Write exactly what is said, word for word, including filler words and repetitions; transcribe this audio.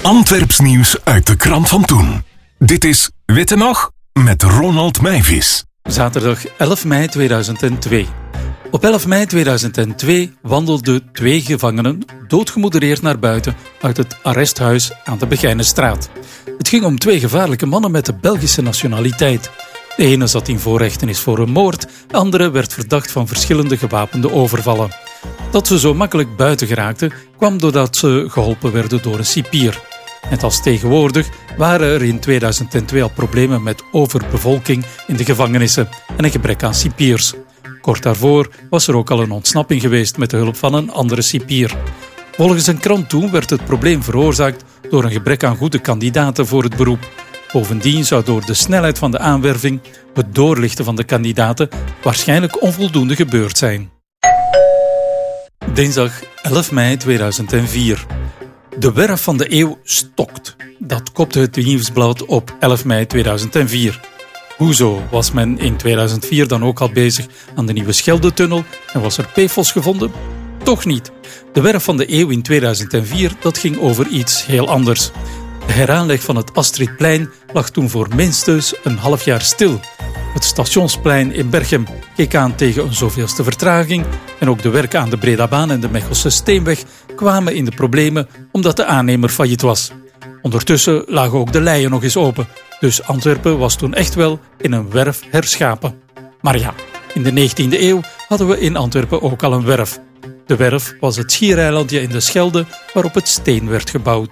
Antwerps nieuws uit de krant van toen. Dit is Witte Nog met Ronald Meijvis. Zaterdag elf mei tweeduizend twee. Op elf mei tweeduizend twee wandelden twee gevangenen doodgemoedereerd naar buiten uit het arresthuis aan de Begijnenstraat. Het ging om twee gevaarlijke mannen met de Belgische nationaliteit. De ene zat in voorrechtenis voor een moord, de andere werd verdacht van verschillende gewapende overvallen. Dat ze zo makkelijk buiten geraakten kwam doordat ze geholpen werden door een cipier. Net als tegenwoordig waren er in tweeduizend twee al problemen met overbevolking in de gevangenissen en een gebrek aan cipiers. Kort daarvoor was er ook al een ontsnapping geweest met de hulp van een andere cipier. Volgens een krant toen werd het probleem veroorzaakt door een gebrek aan goede kandidaten voor het beroep. Bovendien zou door de snelheid van de aanwerving het doorlichten van de kandidaten waarschijnlijk onvoldoende gebeurd zijn. Dinsdag elf mei tweeduizend vier. De werf van de eeuw stokt. Dat kopte het Nieuwsblad op elf mei tweeduizend vier. Hoezo was men in tweeduizend vier dan ook al bezig aan de nieuwe Scheldetunnel en was er P F O S gevonden? Toch niet. De werf van de eeuw in tweeduizend vier dat ging over iets heel anders. De heraanleg van het Astridplein lag toen voor minstens een half jaar stil. Het stationsplein in Berchem keek aan tegen een zoveelste vertraging en ook de werken aan de Bredabaan en de Mechelse Steenweg kwamen in de problemen omdat de aannemer failliet was. Ondertussen lagen ook de leien nog eens open, dus Antwerpen was toen echt wel in een werf herschapen. Maar ja, in de negentiende eeuw hadden we in Antwerpen ook al een werf. De werf was het schiereilandje in de Schelde waarop het steen werd gebouwd.